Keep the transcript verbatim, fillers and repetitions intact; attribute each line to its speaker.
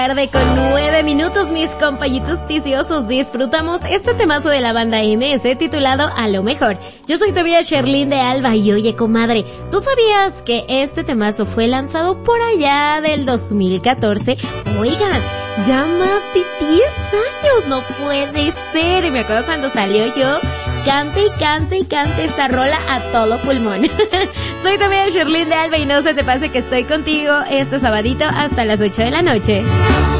Speaker 1: Tarde con nueve minutos, mis compañitos viciosos, disfrutamos este temazo de la banda M S titulado A lo mejor. Yo soy todavía Sherlyn de Alba y oye, comadre, ¿tú sabías que este temazo fue lanzado por allá del dos mil catorce? Oigan, ya más de diez años, no puede ser. Me acuerdo cuando salió yo, cante y cante y cante esta rola a todo pulmón. Soy también Sherlyn de Alba y no se te pase que estoy contigo este sabadito hasta las ocho de la noche.